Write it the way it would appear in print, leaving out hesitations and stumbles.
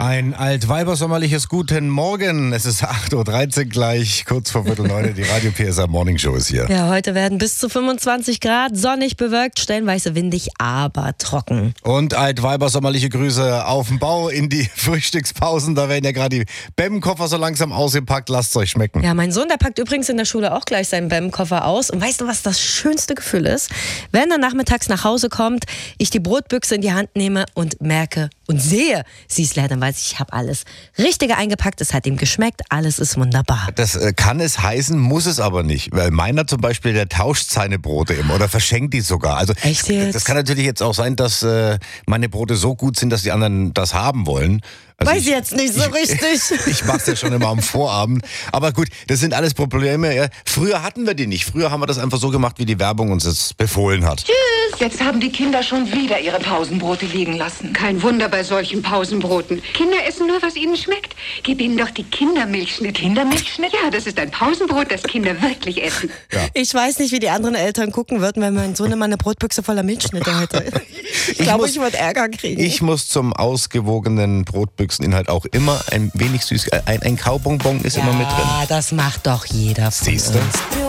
Ein altweibersommerliches Guten Morgen. Es ist 8.13 Uhr gleich, kurz vor 8:45. Die Radio PSA Morning Show ist hier. Ja, heute werden bis zu 25 Grad, sonnig, bewölkt, stellenweise windig, aber trocken. Und altweibersommerliche Grüße auf dem Bau in die Frühstückspausen. Da werden ja gerade die BEM-Koffer so langsam ausgepackt. Lasst es euch schmecken. Ja, mein Sohn, der packt übrigens in der Schule auch gleich seinen BEM-Koffer aus. Und weißt du, was das schönste Gefühl ist? Wenn er nachmittags nach Hause kommt, ich die Brotbüchse in die Hand nehme und merke und sehe, sie ist leer, dann weiß ich habe alles Richtige eingepackt, es hat ihm geschmeckt, alles ist wunderbar. Das kann es heißen, muss es aber nicht. Weil meiner zum Beispiel, der tauscht seine Brote immer oder verschenkt die sogar. Also Echt jetzt? Das kann natürlich jetzt auch sein, dass meine Brote so gut sind, dass die anderen das haben wollen. Also Weiß ich jetzt nicht so richtig. Ich mach's ja schon immer am Vorabend. Aber gut, das sind alles Probleme. Ja. Früher hatten wir die nicht. Früher haben wir das einfach so gemacht, wie die Werbung uns das befohlen hat. Tschüss! Jetzt haben die Kinder schon wieder ihre Pausenbrote liegen lassen. Kein Wunder bei solchen Pausenbroten. Kinder essen nur, was ihnen schmeckt. Gib ihnen doch die Kindermilchschnitt. Kindermilchschnitt? Ja, das ist ein Pausenbrot, das Kinder wirklich essen. Ja. Ich weiß nicht, wie die anderen Eltern gucken würden, wenn mein Sohn immer eine Brotbüchse voller Milchschnitte hätte. Ich glaube, ich würde Ärger kriegen. Ich muss zum ausgewogenen Brotbüchseninhalt auch immer ein wenig süß. Ein Kaubonbon ist immer mit drin. Ja, das macht doch jeder von Siehst du? uns.